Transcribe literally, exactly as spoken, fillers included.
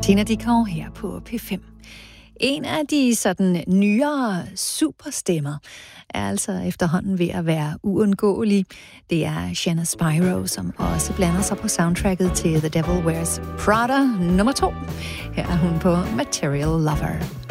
Tina Dickow her på P fem. En af de sådan nyere superstemmer er altså efterhånden ved at være uundgåelig. Det er Shanna Spyro, som også blander sig på soundtracket til The Devil Wears Prada nummer to. Her er hun på Material Lover.